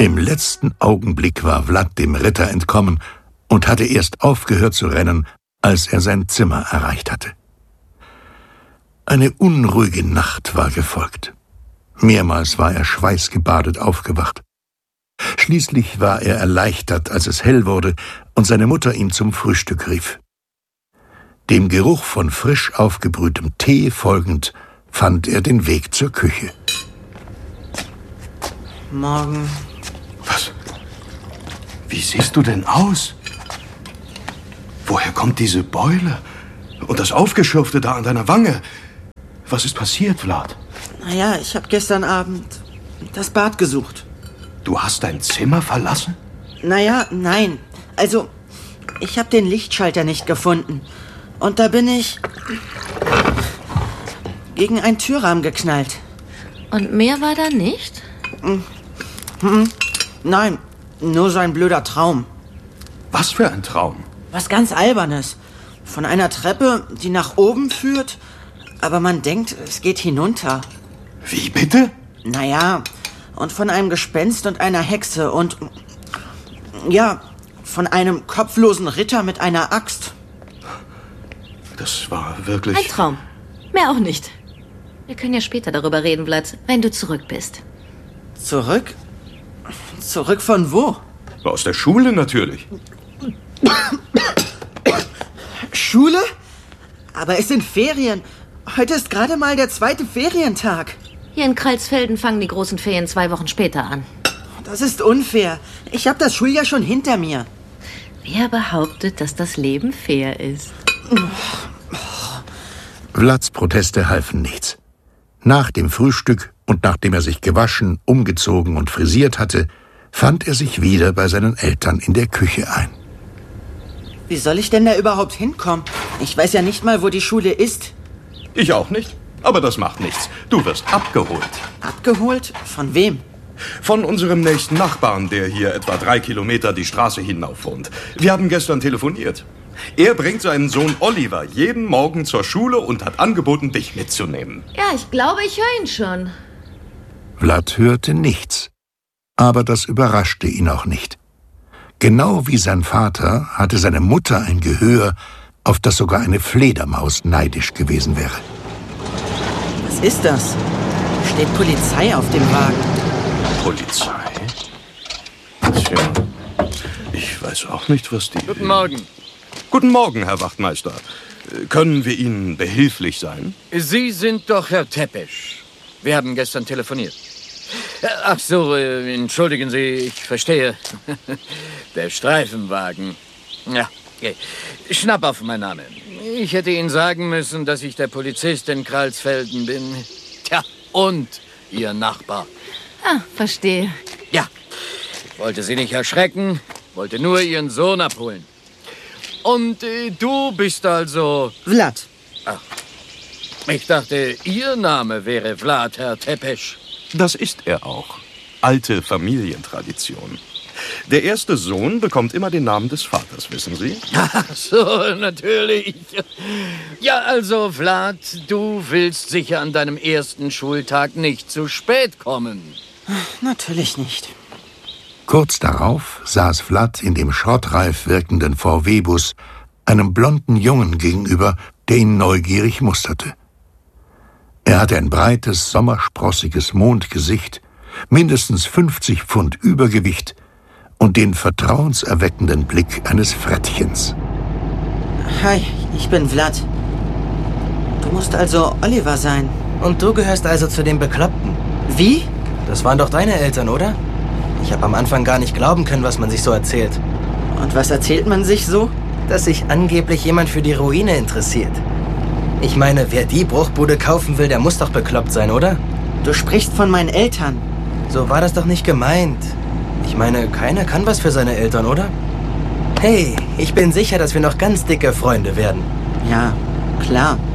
Im letzten Augenblick war Vlad dem Ritter entkommen und hatte erst aufgehört zu rennen, als er sein Zimmer erreicht hatte. Eine unruhige Nacht war gefolgt. Mehrmals war er schweißgebadet aufgewacht. Schließlich war er erleichtert, als es hell wurde und seine Mutter ihn zum Frühstück rief. Dem Geruch von frisch aufgebrühtem Tee folgend, fand er den Weg zur Küche. Morgen. Was? Wie siehst du denn aus? Woher kommt diese Beule? Und das Aufgeschürfte da an deiner Wange? Was ist passiert, Vlad? Naja, ich habe gestern Abend das Bad gesucht. Du hast dein Zimmer verlassen? Naja, nein. Also, ich habe den Lichtschalter nicht gefunden. Und da bin ich gegen einen Türrahmen geknallt. Und mehr war da nicht? Nein, nur so ein blöder Traum. Was für ein Traum? Was ganz Albernes. Von einer Treppe, die nach oben führt, aber man denkt, es geht hinunter. Wie bitte? Naja, und von einem Gespenst und einer Hexe und, ja, von einem kopflosen Ritter mit einer Axt. Das war wirklich... Ein Traum. Mehr auch nicht. Wir können ja später darüber reden, Vlad, wenn du zurück bist. Zurück? Zurück von wo? Aus der Schule natürlich. Schule? Aber es sind Ferien. Heute ist gerade mal der 2. Ferientag. Hier in Kreilsfelden fangen die großen Ferien 2 Wochen später an. Das ist unfair. Ich habe das Schuljahr schon hinter mir. Wer behauptet, dass das Leben fair ist? Vlads Proteste halfen nichts. Nach dem Frühstück und nachdem er sich gewaschen, umgezogen und frisiert hatte, fand er sich wieder bei seinen Eltern in der Küche ein. Wie soll ich denn da überhaupt hinkommen? Ich weiß ja nicht mal, wo die Schule ist. Ich auch nicht. Aber das macht nichts. Du wirst abgeholt. Abgeholt? Von wem? Von unserem nächsten Nachbarn, der hier etwa 3 Kilometer die Straße hinauf wohnt. Wir haben gestern telefoniert. Er bringt seinen Sohn Oliver jeden Morgen zur Schule und hat angeboten, dich mitzunehmen. Ja, ich glaube, ich höre ihn schon. Vlad hörte nichts. Aber das überraschte ihn auch nicht. Genau wie sein Vater hatte seine Mutter ein Gehör, auf das sogar eine Fledermaus neidisch gewesen wäre. Was ist das? Steht Polizei auf dem Wagen. Polizei? Tja, ich weiß auch nicht, was die... Guten Morgen. Guten Morgen, Herr Wachtmeister. Können wir Ihnen behilflich sein? Sie sind doch Herr Tepesch. Wir haben gestern telefoniert. Ach so, entschuldigen Sie, ich verstehe. Der Streifenwagen. Ja, okay. Schnappauf, mein Name. Ich hätte Ihnen sagen müssen, dass ich der Polizist in Kreilsfelden bin. Tja, und Ihr Nachbar. Ah, verstehe. Ja, wollte Sie nicht erschrecken, wollte nur Ihren Sohn abholen. Und du bist also... Vlad. Ach, ich dachte, Ihr Name wäre Vlad, Herr Tepesch. Das ist er auch. Alte Familientradition. Der erste Sohn bekommt immer den Namen des Vaters, wissen Sie? Ach so, natürlich. Ja, also, Vlad, du willst sicher an deinem ersten Schultag nicht zu spät kommen. Natürlich nicht. Kurz darauf saß Vlad in dem schrottreif wirkenden VW-Bus einem blonden Jungen gegenüber, der ihn neugierig musterte. Er hatte ein breites, sommersprossiges Mondgesicht, mindestens 50 Pfund Übergewicht und den vertrauenserweckenden Blick eines Frettchens. Hi, ich bin Vlad. Du musst also Oliver sein. Und du gehörst also zu den Bekloppten. Wie? Das waren doch deine Eltern, oder? Ich habe am Anfang gar nicht glauben können, was man sich so erzählt. Und was erzählt man sich so? Dass sich angeblich jemand für die Ruine interessiert. Ich meine, wer die Bruchbude kaufen will, der muss doch bekloppt sein, oder? Du sprichst von meinen Eltern. So war das doch nicht gemeint. Ich meine, keiner kann was für seine Eltern, oder? Hey, ich bin sicher, dass wir noch ganz dicke Freunde werden. Ja, klar.